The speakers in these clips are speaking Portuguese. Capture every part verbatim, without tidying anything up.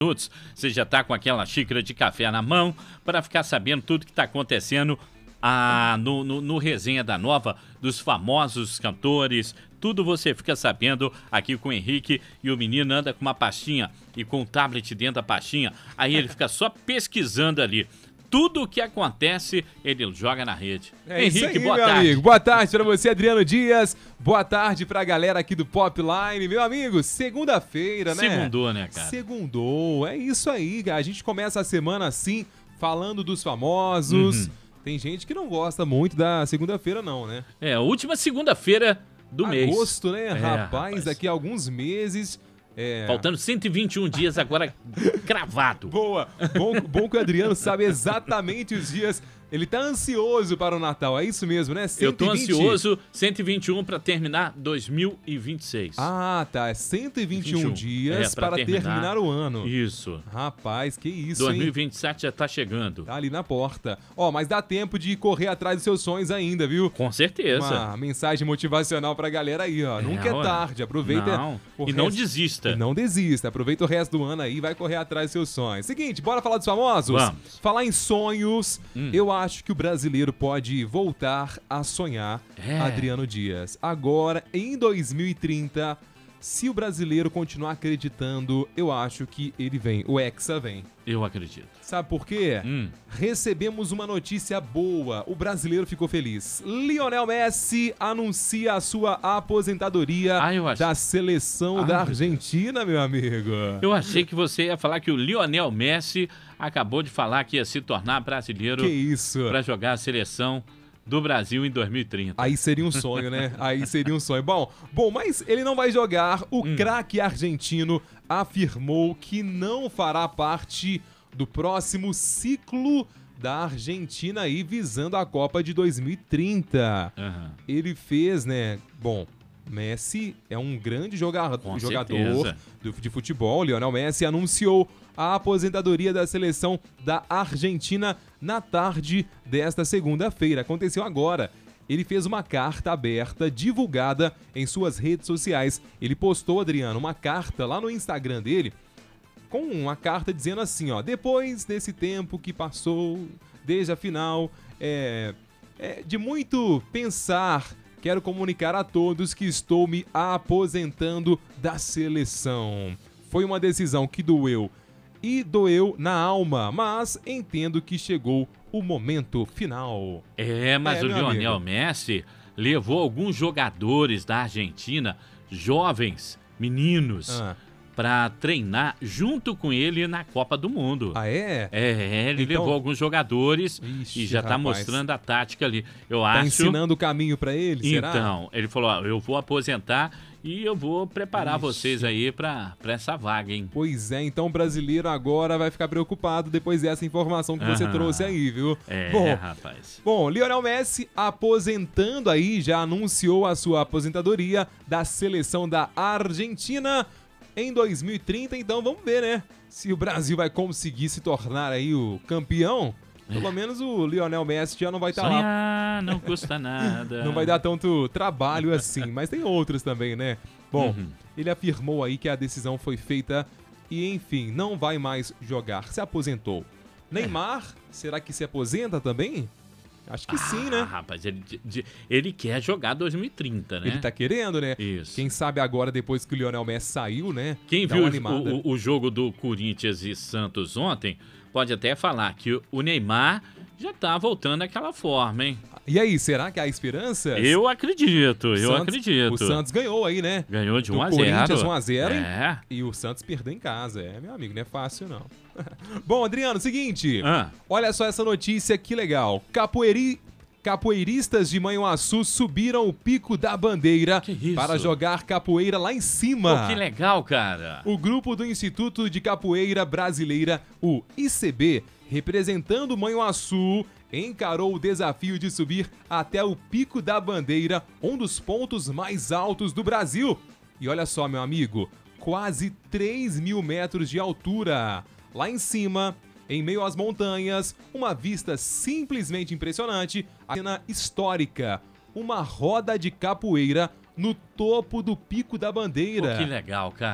minutos, você já está com aquela xícara de café na mão para ficar sabendo tudo que está acontecendo ah, no, no, no Resenha da Nova, dos famosos cantores. Tudo você fica sabendo aqui com o Henrique, e o menino anda com uma pastinha e com um tablet dentro da pastinha, aí ele fica só pesquisando ali. Tudo o que acontece, ele joga na rede. É Henrique, isso aí, boa meu tarde. amigo. Boa tarde pra você, Adriano Dias. Boa tarde pra galera aqui do Popline. Meu amigo, segunda-feira, né? Segundou, né, cara? Segundou. É isso aí, cara. A gente começa a semana assim, falando dos famosos. Uhum. Tem gente que não gosta muito da segunda-feira, não, né? É, a última segunda-feira do mês. Agosto, né? É, rapaz, rapaz. daqui a alguns meses... É... Faltando cento e vinte e um dias agora cravado. Boa! Bom, bom que o Adriano sabe exatamente os dias. Ele tá ansioso para o Natal, é isso mesmo, né? Eu tô cento e vinte. ansioso, cento e vinte e um para terminar dois mil e vinte e seis. Ah, tá. É cento e vinte e um vinte e um. dias É, pra para terminar, terminar o ano. Isso. Rapaz, que isso, dois mil e hein? vinte e sete já tá chegando. Tá ali na porta. Ó, mas dá tempo de correr atrás dos seus sonhos ainda, viu? Com certeza. Uma mensagem motivacional pra galera aí, ó. É, Nunca é ué. tarde. Aproveita. Não. o E não resto- desista. E não desista. Aproveita o resto do ano aí e vai correr atrás dos seus sonhos. Seguinte, bora falar dos famosos? Vamos. Falar em sonhos, Hum. eu acho que o brasileiro pode voltar a sonhar. É. Adriano Dias. Agora, em dois mil e trinta, se o brasileiro continuar acreditando, eu acho que ele vem. O Hexa vem. Eu acredito. Sabe por quê? Hum. Recebemos uma notícia boa. O brasileiro ficou feliz. Lionel Messi anuncia a sua aposentadoria Ah, eu achei- da seleção Ah, da meu Argentina, meu amigo. Eu achei que você ia falar que o Lionel Messi acabou de falar que ia se tornar brasileiro Que isso? para jogar a seleção do Brasil em dois mil e trinta. Aí seria um sonho, né? Aí seria um sonho. Bom, bom, mas ele não vai jogar. O Hum. craque argentino afirmou que não fará parte do próximo ciclo da Argentina aí visando a Copa de dois mil e trinta. Aham. Ele fez, né? Bom, Messi é um grande joga Com jogador certeza. do- de futebol. Lionel Messi anunciou a aposentadoria da seleção da Argentina na tarde desta segunda-feira. Aconteceu agora. Ele fez uma carta aberta, divulgada em suas redes sociais. Ele postou, Adriano, uma carta lá no Instagram dele, com uma carta dizendo assim, ó: depois desse tempo que passou, desde a final, é, é, de muito pensar, quero comunicar a todos que estou me aposentando da seleção. Foi uma decisão que doeu e doeu na alma, mas entendo que chegou o momento final. É, mas É, o meu Lionel amigo. Messi levou alguns jogadores da Argentina, jovens, meninos, Ah, para treinar junto com ele na Copa do Mundo. ah é? É, ele Então- levou alguns jogadores Ixi, e já tá rapaz. mostrando a tática ali. Eu Tá acho. ensinando o caminho pra ele, será? Então, ele falou: ó, eu vou aposentar e eu vou preparar Ixi. vocês aí pra, pra essa vaga, hein? Pois é, então o brasileiro agora vai ficar preocupado depois dessa informação que você Aham. trouxe aí, viu? É, Bom, rapaz. Bom, Lionel Messi aposentando aí, já anunciou a sua aposentadoria da seleção da Argentina em dois mil e trinta, então vamos ver, né? Se o Brasil vai conseguir se tornar aí o campeão, pelo menos o Lionel Messi já não vai estar lá. Sonhar não custa nada. Não vai dar tanto trabalho assim, mas tem outros também, né? Bom, Uhum. ele afirmou aí que a decisão foi feita e, enfim, não vai mais jogar. Se aposentou. Neymar, será que se aposenta também? Acho que sim, Ah, né? rapaz, ele, de- ele quer jogar dois mil e trinta, né? Ele tá querendo, né? Isso. Quem sabe agora, depois que o Lionel Messi saiu, né? Quem dá viu uma o, animada. o- o jogo do Corinthians e Santos ontem, pode até falar que o- o Neymar já tá voltando àquela forma, hein? E aí, será que há esperanças? Eu acredito, eu Santos- acredito. O Santos ganhou aí, né? Ganhou de Do um a zero. Corinthians um a zero, hein? É. E o Santos perdeu em casa. É, meu amigo, não é fácil, não. Bom, Adriano, seguinte. Ah. Olha só essa notícia, que legal. Capoeiri... Capoeiristas de Manhuaçu subiram o Pico da Bandeira Que isso? para jogar capoeira lá em cima. Pô, que legal, cara. O grupo do Instituto de Capoeira Brasileira, o I C B, representando Manhuaçu, encarou o desafio de subir até o Pico da Bandeira, um dos pontos mais altos do Brasil. E olha só, meu amigo, quase três mil metros de altura. Lá em cima, em meio às montanhas, uma vista simplesmente impressionante, a cena histórica, uma roda de capoeira no topo do Pico da Bandeira. Pô, que legal, cara.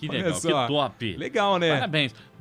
Que Olha legal, só. que top. Legal, né? Parabéns.